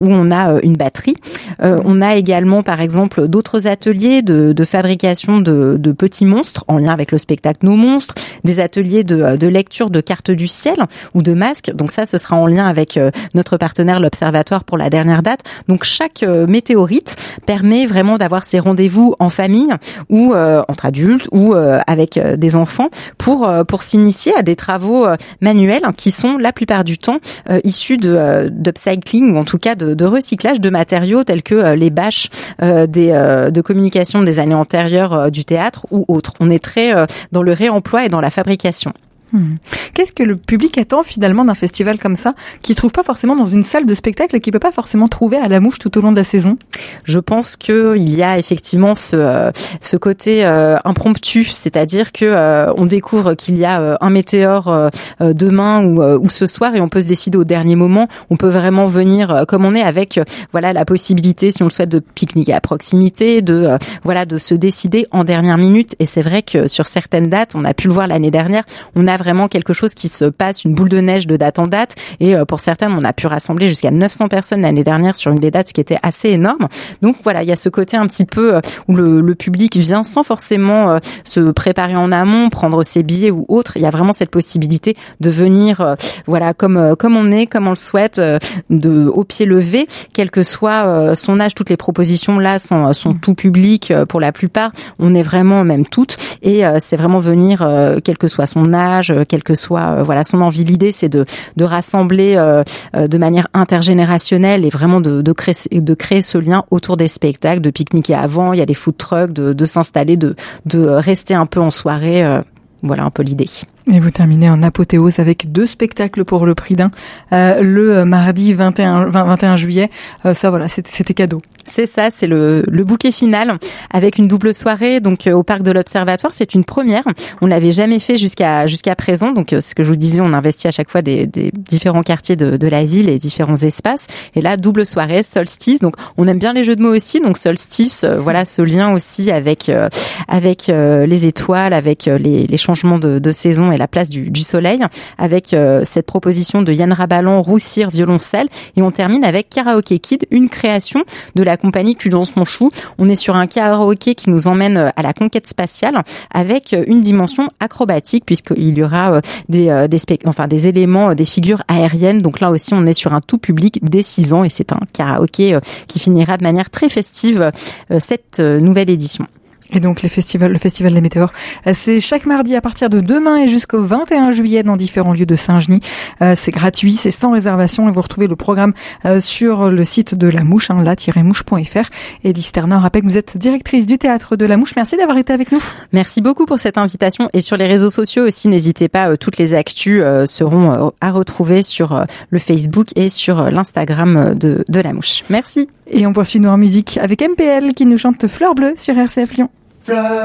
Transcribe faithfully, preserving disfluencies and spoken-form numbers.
où on a une batterie. Euh, on a également, par exemple, d'autres ateliers de, de fabrication de, de petits monstres en lien avec le spectacle Nos Monstres, des ateliers de, de lecture de cartes du ciel ou de masques. Donc ça, ce sera en lien avec euh, notre partenaire, l'Observatoire, pour la dernière date. Donc chaque euh, météorite permet vraiment d'avoir ces rendez-vous en famille ou euh, entre adultes ou euh, avec euh, des enfants pour euh, pour s'initier à des travaux euh, manuels qui sont la plupart du temps euh, issus de euh, d'upcycling ou en tout cas de, de recyclage de matériaux tels que euh, les bâches euh, des euh, de communication des années antérieures euh, du théâtre ou autres. On est très euh, dans le réemploi et dans la fabrication. Hmm. Qu'est-ce que le public attend finalement d'un festival comme ça, qu'il trouve pas forcément dans une salle de spectacle et qu'il peut pas forcément trouver à la Mouche tout au long de la saison? Je pense que il y a effectivement ce euh, ce côté euh, impromptu, c'est-à-dire que euh, on découvre qu'il y a euh, un météore euh, demain ou euh, ou ce soir et on peut se décider au dernier moment. On peut vraiment venir euh, comme on est avec euh, voilà la possibilité, si on le souhaite, de pique-niquer à proximité, de euh, voilà de se décider en dernière minute. Et c'est vrai que sur certaines dates, on a pu le voir l'année dernière, on a vraiment quelque chose qui se passe, une boule de neige de date en date. Et pour certaines, on a pu rassembler jusqu'à neuf cents personnes l'année dernière sur une des dates, ce qui était assez énorme. Donc voilà, il y a ce côté un petit peu où le, le public vient sans forcément se préparer en amont, prendre ses billets ou autre. Il y a vraiment cette possibilité de venir, voilà, comme comme on est, comme on le souhaite, de au pied levé, quel que soit son âge. Toutes les propositions là sont, sont tout public pour la plupart. On est vraiment même toutes, et c'est vraiment venir, quel que soit son âge, quelle que soit euh, voilà son envie. L'idée, c'est de de rassembler euh, euh, de manière intergénérationnelle et vraiment de de créer de créer ce lien autour des spectacles, de pique-niquer avant. Il y a des food trucks, de de s'installer, de de rester un peu en soirée. Euh, voilà un peu l'idée. Et vous terminez en apothéose avec deux spectacles pour le prix d'un. Euh, le mardi vingt et un, vingt, vingt et un juillet, euh, ça voilà, c'était, c'était cadeau. C'est ça, c'est le, le bouquet final avec une double soirée donc euh, au parc de l'Observatoire. C'est une première. On l'avait jamais fait jusqu'à jusqu'à présent. Donc euh, ce que je vous disais, on investit à chaque fois des, des différents quartiers de, de la ville et différents espaces. Et là, double soirée, solstice. Donc on aime bien les jeux de mots aussi. Donc solstice, euh, voilà ce lien aussi avec euh, avec euh, les étoiles, avec euh, les, les changements de, de saison et la place du, du soleil, avec euh, cette proposition de Yann Rabalan, Roussir, violoncelle. Et on termine avec Karaoke Kid, une création de la compagnie Cudence Mon Chou. On est sur un karaoké qui nous emmène à la conquête spatiale avec une dimension acrobatique, puisqu'il y aura des, des, spect- enfin, des éléments, des figures aériennes. Donc là aussi, on est sur un tout public dès six ans et c'est un karaoké qui finira de manière très festive cette nouvelle édition. Et donc les festivals, le festival des météores, c'est chaque mardi à partir de demain et jusqu'au vingt et un juillet dans différents lieux de Saint-Genis. Euh, c'est gratuit, c'est sans réservation et vous retrouvez le programme euh, sur le site de La Mouche, hein, la tiret mouche point f r. Et Lise Ternin rappelle que vous êtes directrice du théâtre de La Mouche. Merci d'avoir été avec nous. Merci beaucoup pour cette invitation. Et sur les réseaux sociaux aussi, n'hésitez pas, euh, toutes les actus euh, seront euh, à retrouver sur euh, le Facebook et sur euh, l'Instagram de, de La Mouche. Merci. Et on poursuit nous en musique avec M P L qui nous chante Fleur Bleue sur R C F Lyon. Fleur